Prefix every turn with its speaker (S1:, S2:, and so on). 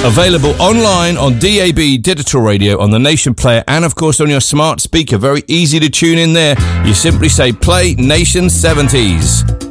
S1: Available online on DAB Digital Radio, on the Nation Player, and of course on your smart speaker. Very easy to tune in there. You simply say play Nation 70s.